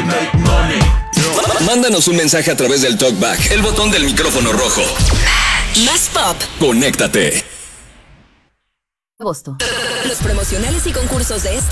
Mándanos un mensaje a través del TalkBack, el botón del micrófono rojo. Más pop. Conéctate. Agosto. Los promocionales y concursos de